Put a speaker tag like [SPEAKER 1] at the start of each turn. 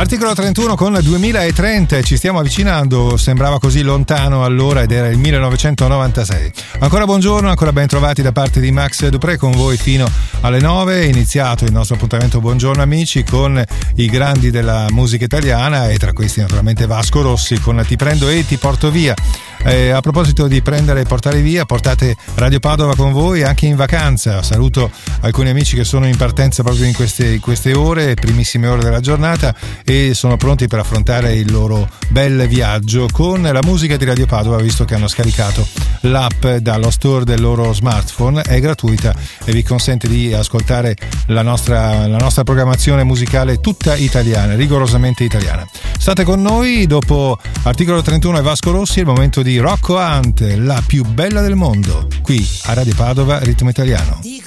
[SPEAKER 1] Articolo 31 con 2030, ci stiamo avvicinando, sembrava così lontano allora ed era il 1996. Ancora buongiorno, ancora ben trovati da parte di Max Dupré con voi fino alle 9. È iniziato il nostro appuntamento Buongiorno Amici con i grandi della musica italiana e tra questi naturalmente Vasco Rossi con Ti prendo e ti porto via. A proposito di prendere e portare via, portate Radio Padova con voi anche in vacanza. Saluto alcuni amici che sono in partenza proprio in queste ore, primissime ore della giornata, e sono pronti per affrontare il loro bel viaggio con la musica di Radio Padova, visto che hanno scaricato l'app dallo store del loro smartphone. È gratuita e vi consente di ascoltare la nostra programmazione musicale tutta italiana, rigorosamente italiana. State con noi, dopo Articolo 31 e Vasco Rossi, è il momento di Rocco Hunt, la più bella del mondo, qui a Radio Padova Ritmo Italiano.